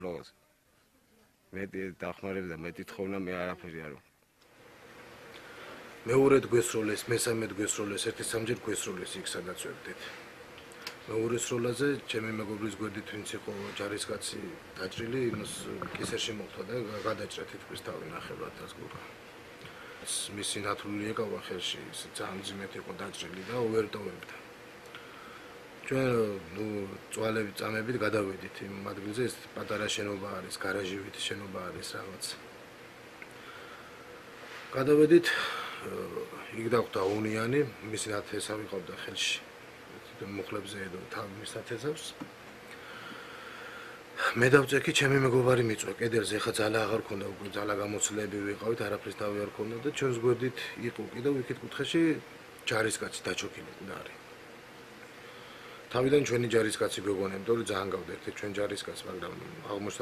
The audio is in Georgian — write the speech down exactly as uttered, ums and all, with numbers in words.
ლოგოს. მეტი დახმარებდა, მეტი თხოვნა მე არაფერი არ ვარ. მეორედ გვესროლეს, მესამედ გვესროლეს, ერთი სამჯერ გვესროლეს იქ სადაც ვებდით. მეორე სროლაზე ჩემი მეგობრის გვერდით ვინც იყო ჯარისკაცი დაჭრილი, იმას კისერში მოხდა და გადაჭრა თითქმის თავი ნახევრად დასგურა. მისი ნათლული ეკავა ხელში, ძალიან ძიმეთ იყო დაჭრილი და ვერ ტოვებდა. ჩვენ ნუ წვალებით წამებით გადავედით იმ ადგილზე, ეს პატარა შენობა არის, გარაჟივით შენობა არის რაღაც. გადავედით, იქ დახვდა უნიანი, მისი ნათესავი ყავდა ხელში. მუხლებზე ედო თავი მის ნათესავს. მე დავწექი, ჩემი მეგობარი მიწვა კედელზე, ხა ძალა აღარ ქონდა, უკვე ძალა გამოცდილები ვიყავით, არაფრის თავი არ ქონდა და ჩვენს გვერდით იყო კიდევ იქით კუთხეში ჯარისკაცი დაჩოქილი მკვდარი. თავიდან ჩვენი ჯარისკაცი გვეგონებდა, რომ ძალიან გავდა ერთ ჩვენ ჯარისკაცს, მაგრამ აღმოჩნდა